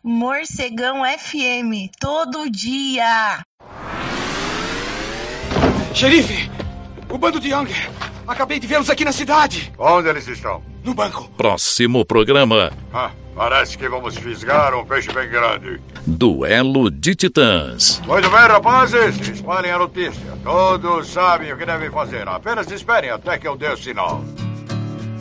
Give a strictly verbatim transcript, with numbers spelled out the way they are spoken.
Morcegão F M, todo dia. Xerife, o bando de Young. Acabei de vê-los aqui na cidade. Onde eles estão? No banco. Próximo programa. Ah, parece que vamos fisgar um peixe bem grande. Duelo de Titãs. Muito bem, rapazes. Espalhem a notícia. Todos sabem o que devem fazer. Apenas esperem até que eu dê o sinal.